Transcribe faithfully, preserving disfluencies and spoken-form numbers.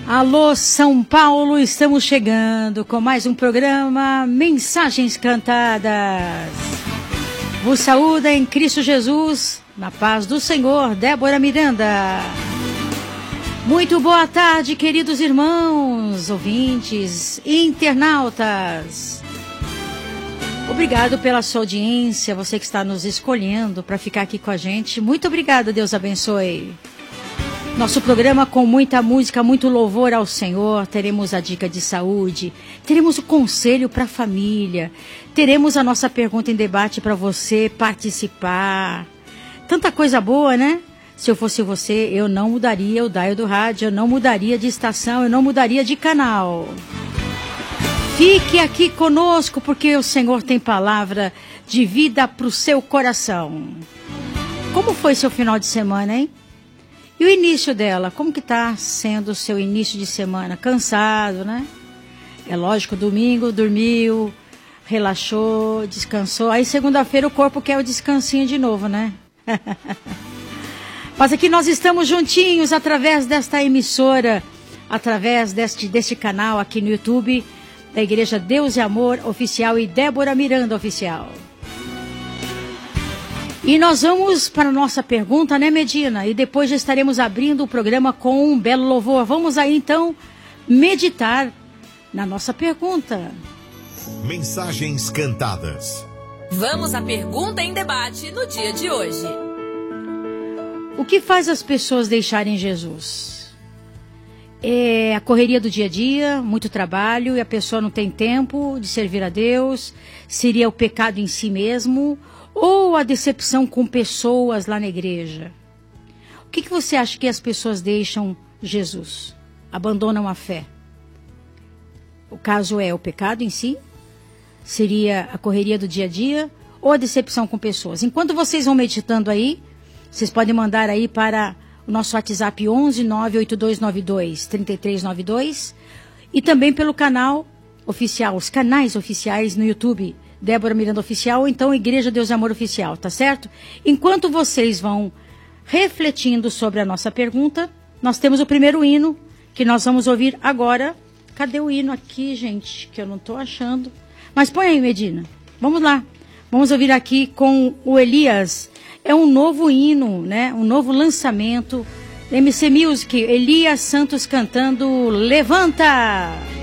Alô, São Paulo, estamos chegando com mais um programa Mensagens Cantadas. Vos saúda em Cristo Jesus, na paz do Senhor, Débora Miranda. Muito boa tarde, queridos irmãos, ouvintes, internautas. Obrigado pela sua audiência, você que está nos escolhendo para ficar aqui com a gente. Muito obrigada, Deus abençoe. Nosso programa com muita música, muito louvor ao Senhor. Teremos a dica de saúde, teremos o conselho para a família, teremos a nossa pergunta em debate para você participar. Tanta coisa boa, né? Se eu fosse você, eu não mudaria o dial do rádio, eu não mudaria de estação, eu não mudaria de canal. Fique aqui conosco, porque o Senhor tem palavra de vida para o seu coração. Como foi seu final de semana, hein? E o início dela, como que está sendo o seu início de semana? Cansado, né? É lógico, domingo dormiu, relaxou, descansou. Aí segunda-feira o corpo quer o descansinho de novo, né? Mas aqui nós estamos juntinhos através desta emissora, através deste, deste canal aqui no YouTube, da Igreja Deus e Amor Oficial e Débora Miranda Oficial. E nós vamos para a nossa pergunta, né, Medina? E depois já estaremos abrindo o programa com um belo louvor. Vamos aí, então, meditar na nossa pergunta. Mensagens Cantadas. Vamos à pergunta em debate no dia de hoje. O que faz as pessoas deixarem Jesus? É a correria do dia a dia, muito trabalho, e a pessoa não tem tempo de servir a Deus? Seria o pecado em si mesmo? Ou a decepção com pessoas lá na igreja? O que, que você acha que as pessoas deixam Jesus? Abandonam a fé? O caso é o pecado em si? Seria a correria do dia a dia? Ou a decepção com pessoas? Enquanto vocês vão meditando aí, vocês podem mandar aí para o nosso WhatsApp onze nove oito dois nove dois três três nove dois e também pelo canal oficial, os canais oficiais no YouTube, Débora Miranda Oficial, ou então Igreja Deus e Amor Oficial, tá certo? Enquanto vocês vão refletindo sobre a nossa pergunta, nós temos o primeiro hino que nós vamos ouvir agora. Cadê o hino aqui, gente? Que eu não estou achando. Mas põe aí, Medina. Vamos lá. Vamos ouvir aqui com o Elias. É um novo hino, né? Um novo lançamento. M C Music, Elias Santos cantando Levanta!